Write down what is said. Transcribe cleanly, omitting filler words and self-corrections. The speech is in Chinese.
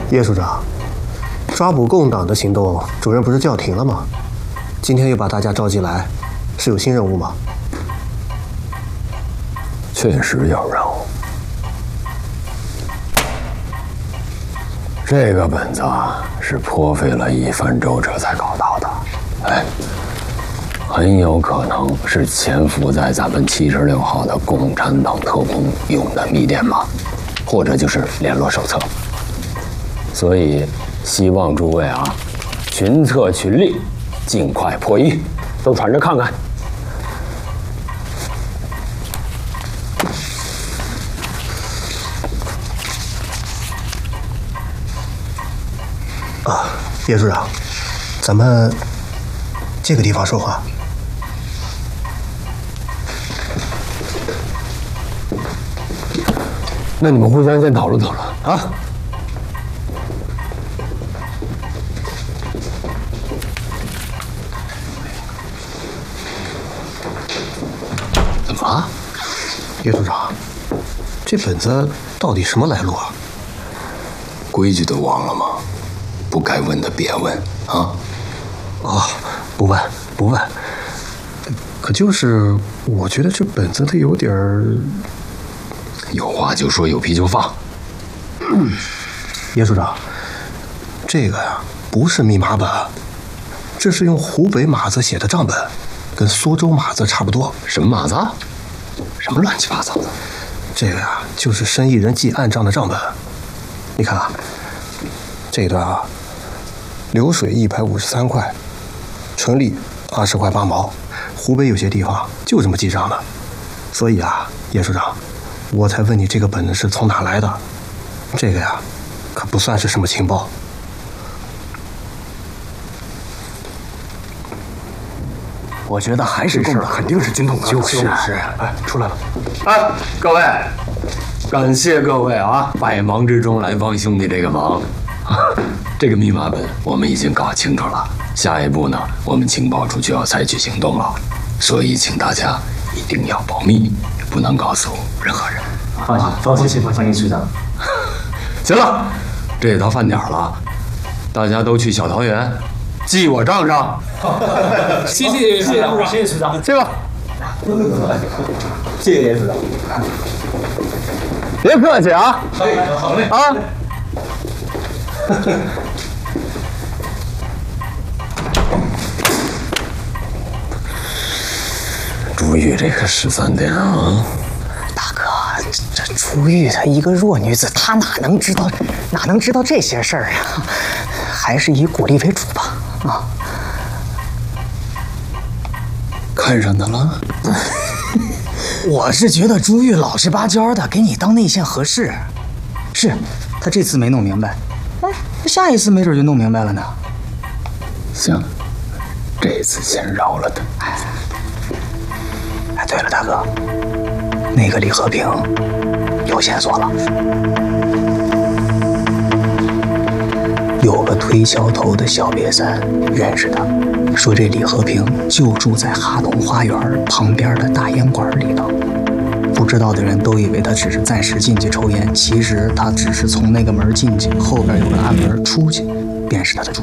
叶署长，抓捕共党的行动，主任不是叫停了吗？今天又把大家召集来，是有新任务吗？ 确实有任务。这个本子是颇费了一番周折才搞到的，哎，很有可能是潜伏在咱们76号的共产党特工用的密电码，或者就是联络手册。所以，希望诸位群策群力，尽快破译，都传着看看。 叶署长，咱们这个地方说话。 那你们互相先讨论讨论啊。怎么了？ 叶署长，这本子到底什么来路啊？ 规矩都忘了吗？不该问的别问啊！ 哦，不问不问。可就是我觉得这本子它有点儿…… 有话就说，有屁就放。 叶署长，这个呀不是密码本，这是用湖北码子写的账本，跟苏州码子差不多。 什么码子？什么乱七八糟的？ 这个呀就是生意人记暗账的账本。你看啊，这一段流水153块，纯利20块8毛。湖北有些地方就这么记账的，所以叶署长，我才问你这个本子是从哪来的。这个呀，可不算是什么情报。 我觉得还是共党，肯定是军统的。 就是，哎，出来了。 哎，各位，感谢各位百忙之中来帮兄弟这个忙。这个密码本我们已经搞清楚了，下一步呢，我们情报处就要采取行动了，所以请大家一定要保密，不能告诉任何人。 放心，署长。 行了，这也到饭点了，大家都去小桃园，记我账上。 谢谢署长，谢谢署长， 去吧。 谢谢叶署长。 别客气啊！ 好嘞啊！朱玉这个13点大哥，这朱玉她一个弱女子，她哪能知道这些事儿啊？还是以鼓励为主吧。 看上他了？ 我是觉得朱玉老实巴交的，给你当内线合适。是，她这次没弄明白，下一次没准就弄明白了呢。 行，这次先饶了他。 对了，大哥，那个李和平有线索了，有个推销头的小瘪三认识他，说这李和平就住在哈农花园旁边的大烟馆里头。不知道的人都以为他只是暂时进去抽烟，其实他只是从那个门进去，后边有个暗门出去，便是他的住